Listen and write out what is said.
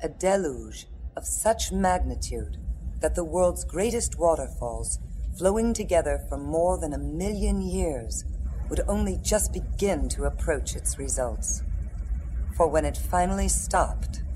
a deluge of such magnitude that the world's greatest waterfalls, flowing together for more than 1 million years, would only just begin to approach its results. For when it finally stopped,